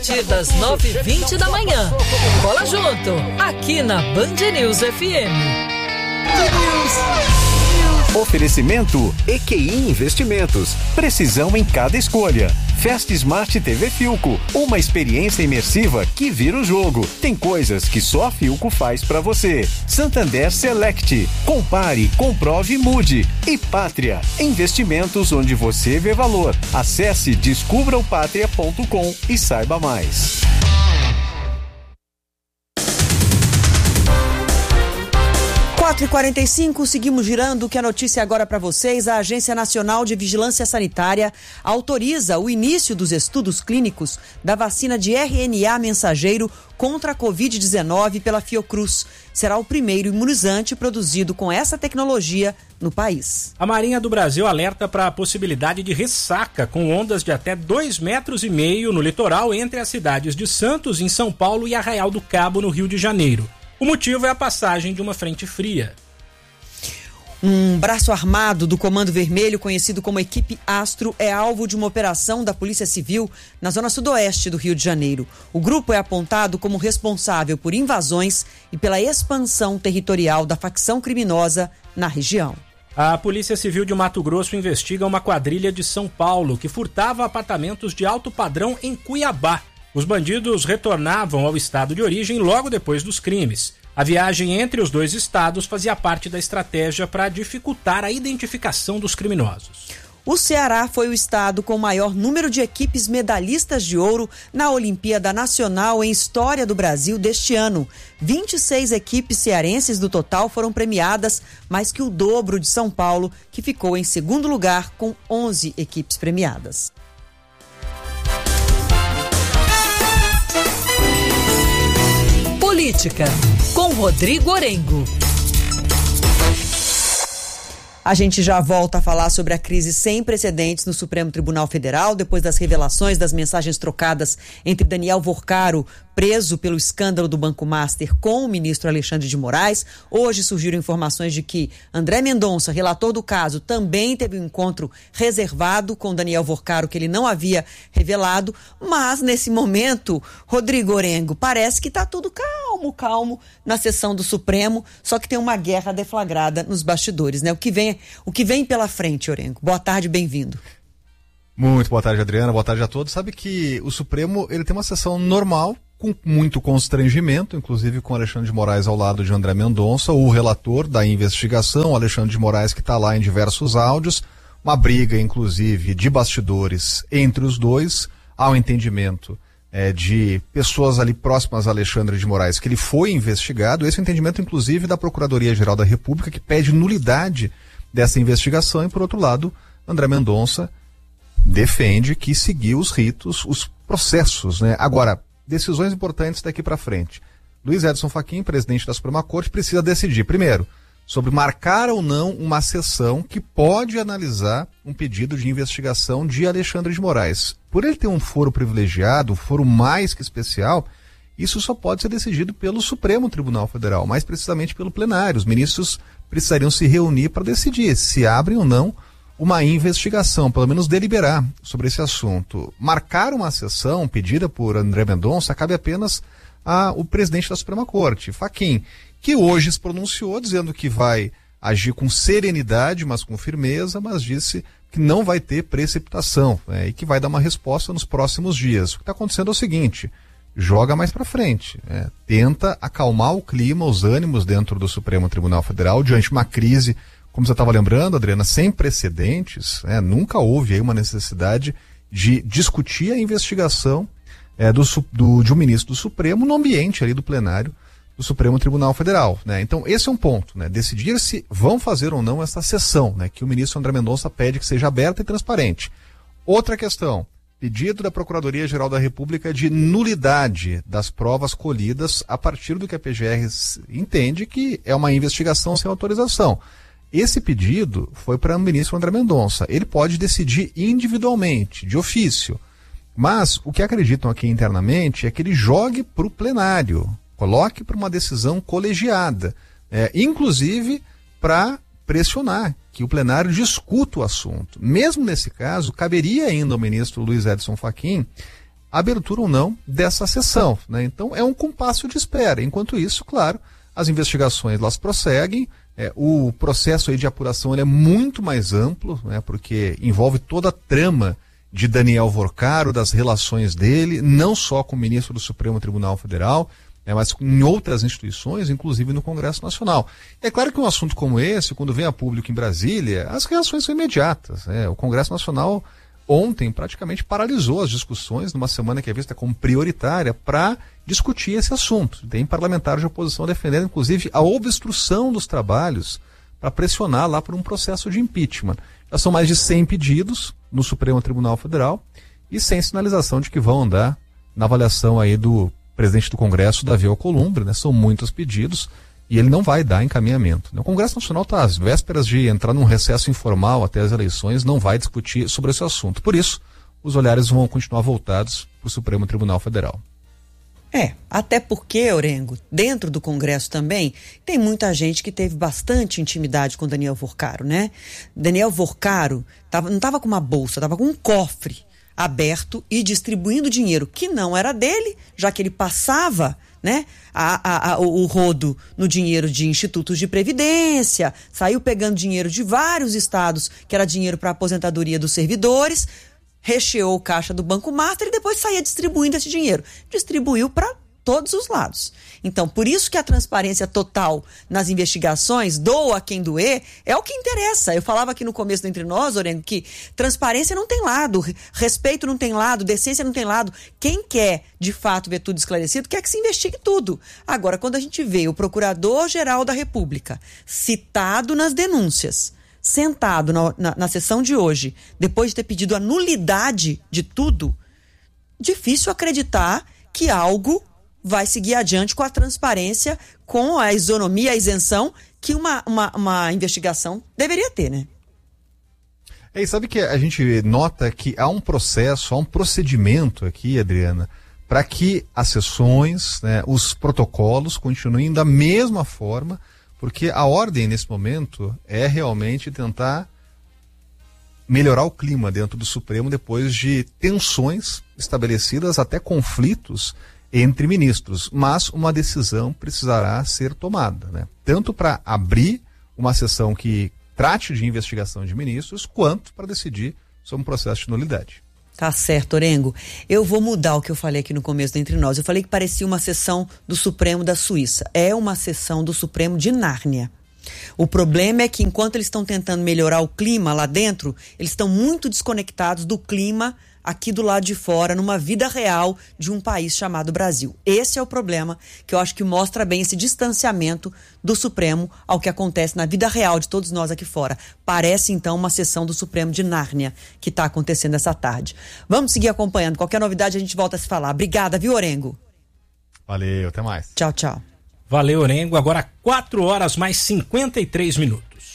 partir das 9h20 da manhã. Bola junto, aqui na Band News FM. Oferecimento EQI Investimentos. Precisão em cada escolha. Fast Smart TV Philco, uma experiência imersiva que vira o jogo. Tem coisas que só a Philco faz pra você. Santander Select. Compare, comprove e mude. E Pátria, investimentos onde você vê valor. Acesse descubraopatria.com e saiba mais. 4h45, seguimos girando. Que a notícia agora para vocês: a Agência Nacional de Vigilância Sanitária autoriza o início dos estudos clínicos da vacina de RNA mensageiro contra a Covid-19 pela Fiocruz. Será o primeiro imunizante produzido com essa tecnologia no país. A Marinha do Brasil alerta para a possibilidade de ressaca com ondas de até 2,5 metros no litoral entre as cidades de Santos, em São Paulo, e Arraial do Cabo, no Rio de Janeiro. O motivo é a passagem de uma frente fria. Um braço armado do Comando Vermelho, conhecido como Equipe Astro, é alvo de uma operação da Polícia Civil na zona sudoeste do Rio de Janeiro. O grupo é apontado como responsável por invasões e pela expansão territorial da facção criminosa na região. A Polícia Civil de Mato Grosso investiga uma quadrilha de São Paulo que furtava apartamentos de alto padrão em Cuiabá. Os bandidos retornavam ao estado de origem logo depois dos crimes. A viagem entre os dois estados fazia parte da estratégia para dificultar a identificação dos criminosos. O Ceará foi o estado com o maior número de equipes medalhistas de ouro na Olimpíada Nacional em História do Brasil deste ano. 26 equipes cearenses do total foram premiadas, mais que o dobro de São Paulo, que ficou em segundo lugar com 11 equipes premiadas. Política, com Rodrigo Orengo. A gente já volta a falar sobre a crise sem precedentes no Supremo Tribunal Federal, depois das revelações das mensagens trocadas entre Daniel Vorcaro, preso pelo escândalo do Banco Master, com o ministro Alexandre de Moraes. Hoje surgiram informações de que André Mendonça, relator do caso, também teve um encontro reservado com Daniel Vorcaro, que ele não havia revelado. Mas, nesse momento, Rodrigo Orengo, parece que está tudo calmo na sessão do Supremo, só que tem uma guerra deflagrada nos bastidores, né? O que vem pela frente, Orengo? Boa tarde, bem-vindo. Muito boa tarde, Adriana. Boa tarde a todos. Sabe que o Supremo ele tem uma sessão normal, com muito constrangimento, inclusive com Alexandre de Moraes ao lado de André Mendonça, o relator da investigação, Alexandre de Moraes, que está lá em diversos áudios, uma briga, inclusive, de bastidores entre os dois, ao entendimento de pessoas ali próximas a Alexandre de Moraes, que ele foi investigado, esse entendimento, inclusive, da Procuradoria-Geral da República, que pede nulidade dessa investigação, e, por outro lado, André Mendonça defende que seguiu os ritos, os processos, né? Agora, decisões importantes daqui para frente. Luiz Edson Fachin, presidente da Suprema Corte, precisa decidir, primeiro, sobre marcar ou não uma sessão que pode analisar um pedido de investigação de Alexandre de Moraes. Por ele ter um foro privilegiado, um foro mais que especial, isso só pode ser decidido pelo Supremo Tribunal Federal, mais precisamente pelo plenário. Os ministros precisariam se reunir para decidir se abrem ou não uma investigação, pelo menos deliberar sobre esse assunto. Marcar uma sessão pedida por André Mendonça cabe apenas ao presidente da Suprema Corte, Fachin, que hoje se pronunciou dizendo que vai agir com serenidade, mas com firmeza, mas disse que não vai ter precipitação, e que vai dar uma resposta nos próximos dias. O que está acontecendo é o seguinte: joga mais para frente, tenta acalmar o clima, os ânimos dentro do Supremo Tribunal Federal, diante de uma crise, como você estava lembrando, Adriana, sem precedentes. Nunca houve aí uma necessidade de discutir a investigação de um ministro do Supremo no ambiente ali do plenário do Supremo Tribunal Federal, né? Então esse é um ponto, né? Decidir se vão fazer ou não essa sessão, né? Que o ministro André Mendonça pede que seja aberta e transparente. Outra questão: pedido da Procuradoria-Geral da República de nulidade das provas colhidas a partir do que a PGR entende que é uma investigação sem autorização. Esse pedido foi para o ministro André Mendonça. Ele pode decidir individualmente, de ofício. Mas o que acreditam aqui internamente é que ele jogue para o plenário, coloque para uma decisão colegiada, inclusive para pressionar que o plenário discuta o assunto. Mesmo nesse caso, caberia ainda ao ministro Luiz Edson Fachin a abertura ou não dessa sessão, né? Então é um compasso de espera. Enquanto isso, claro, as investigações elas prosseguem. O processo aí de apuração ele é muito mais amplo, né? Porque envolve toda a trama de Daniel Vorcaro, das relações dele, não só com o ministro do Supremo Tribunal Federal, mas em outras instituições, inclusive no Congresso Nacional. É claro que um assunto como esse, quando vem a público em Brasília, as reações são imediatas. O Congresso Nacional ontem praticamente paralisou as discussões numa semana que é vista como prioritária para discutir esse assunto. Tem parlamentares de oposição defendendo, inclusive, a obstrução dos trabalhos para pressionar lá por um processo de impeachment. Já são mais de 100 pedidos no Supremo Tribunal Federal e sem sinalização de que vão andar na avaliação aí do presidente do Congresso, Davi Alcolumbre, né? São muitos pedidos e ele não vai dar encaminhamento. O Congresso Nacional está às vésperas de entrar num recesso informal até as eleições, não vai discutir sobre esse assunto. Por isso, os olhares vão continuar voltados para o Supremo Tribunal Federal. Até porque, Orengo, dentro do Congresso também, tem muita gente que teve bastante intimidade com Daniel Vorcaro, né? Daniel Vorcaro não estava com uma bolsa, estava com um cofre aberto e distribuindo dinheiro que não era dele, já que ele passava, né, o rodo no dinheiro de institutos de previdência, saiu pegando dinheiro de vários estados, que era dinheiro para aposentadoria dos servidores, recheou o caixa do Banco Master e depois saía distribuindo esse dinheiro. Distribuiu para todos os lados. Então, por isso que a transparência total nas investigações, doa quem doer, é o que interessa. Eu falava aqui no começo do Entre Nós, Orengo, que transparência não tem lado, respeito não tem lado, decência não tem lado. Quem quer, de fato, ver tudo esclarecido, quer que se investigue tudo. Agora, quando a gente vê o Procurador-Geral da República citado nas denúncias, sentado na sessão de hoje, depois de ter pedido a nulidade de tudo, difícil acreditar que algo vai seguir adiante com a transparência, com a isonomia, a isenção que uma investigação deveria ter, né? E sabe que a gente nota que há um processo, há um procedimento aqui, Adriana, para que as sessões, né, os protocolos continuem da mesma forma, porque a ordem nesse momento é realmente tentar melhorar o clima dentro do Supremo depois de tensões estabelecidas, até conflitos entre ministros, mas uma decisão precisará ser tomada, né? Tanto para abrir uma sessão que trate de investigação de ministros, quanto para decidir sobre um processo de nulidade. Tá certo, Orengo. Eu vou mudar o que eu falei aqui no começo do Entre Nós. Eu falei que parecia uma sessão do Supremo da Suíça. É uma sessão do Supremo de Nárnia. O problema é que enquanto eles estão tentando melhorar o clima lá dentro, eles estão muito desconectados do clima aqui do lado de fora, numa vida real de um país chamado Brasil. Esse é o problema que eu acho que mostra bem esse distanciamento do Supremo ao que acontece na vida real de todos nós aqui fora. Parece, então, uma sessão do Supremo de Nárnia que está acontecendo essa tarde. Vamos seguir acompanhando. Qualquer novidade a gente volta a se falar. Obrigada, viu, Orengo? Valeu, até mais. Tchau, tchau. Valeu, Orengo. Agora 4 horas mais 53 minutos.